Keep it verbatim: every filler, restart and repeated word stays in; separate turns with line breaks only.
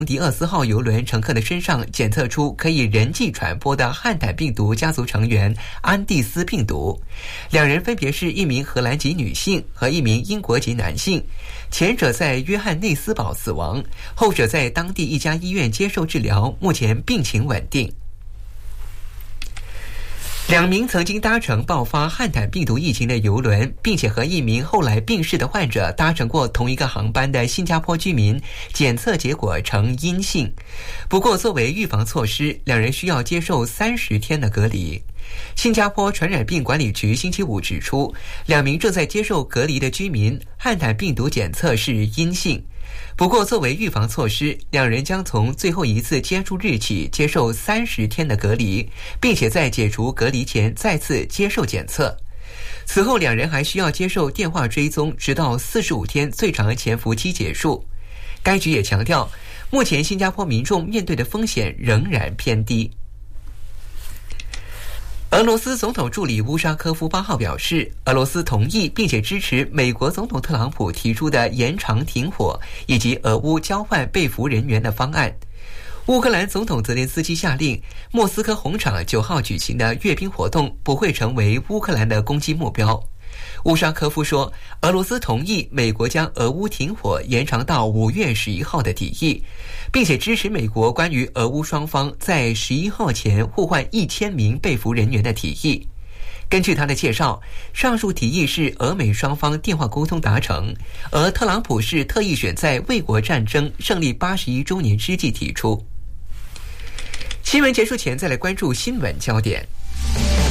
迪厄斯号邮轮乘客的身上检测出可以人际传播的汉坦病毒家族成员安蒂斯病毒，两人分别是一名荷兰籍女性和一名英国籍男性，前者在约翰内斯堡死亡，后者在当地一家医院接受治疗，目前病情稳定。两名曾经搭乘爆发汉坦病毒疫情的邮轮，并且和一名后来病逝的患者搭乘过同一个航班的新加坡居民，检测结果呈阴性。不过，作为预防措施，两人需要接受三十天的隔离。新加坡传染病管理局星期五指出，两名正在接受隔离的居民汉坦病毒检测是阴性。不过，作为预防措施，两人将从最后一次接触日起接受三十天的隔离，并且在解除隔离前再次接受检测。此后，两人还需要接受电话追踪，直到四十五天最长潜伏期结束。该局也强调，目前新加坡民众面对的风险仍然偏低。俄罗斯总统助理乌沙科夫八号表示，俄罗斯同意并且支持美国总统特朗普提出的延长停火以及俄乌交换被俘人员的方案。乌克兰总统泽连斯基下令，莫斯科红场九号举行的阅兵活动不会成为乌克兰的攻击目标。乌沙科夫说，俄罗斯同意美国将俄乌停火延长到五月十一号的提议，并且支持美国关于俄乌双方在十一号前互换一千名被俘人员的提议。根据他的介绍，上述提议是俄美双方电话沟通达成，而特朗普是特意选在卫国战争胜利八十一周年之际提出。新闻结束前，再来关注新闻焦点。